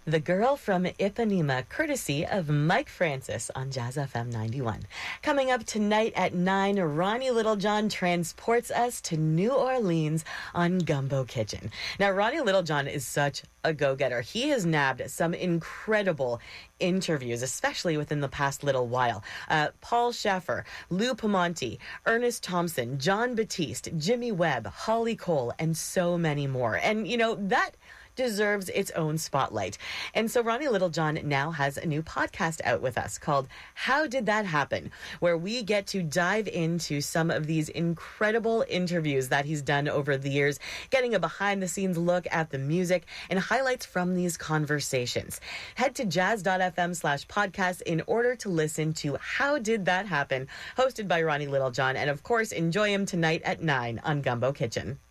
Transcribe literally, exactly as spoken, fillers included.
The Girl from Ipanema, courtesy of Mike Francis on Jazz F M ninety-one. Coming up tonight at nine, Ronnie Littlejohn transports us to New Orleans on Gumbo Kitchen. Now, Ronnie Littlejohn is such a go-getter. He has nabbed some incredible interviews, especially within the past little while. Uh, Paul Shaffer, Lou Piemonte, Ernest Thompson, John Batiste, Jimmy Webb, Holly Cole, and so many more. And, you know, that deserves its own spotlight. And so Ronnie Littlejohn now has a new podcast out with us called How Did That Happen?, where we get to dive into some of these incredible interviews that he's done over the years, getting a behind-the-scenes look at the music and highlights from these conversations. Head to jazz.fm slash podcast in order to listen to How Did That Happen?, hosted by Ronnie Littlejohn. And of course, enjoy him tonight at nine on Gumbo Kitchen.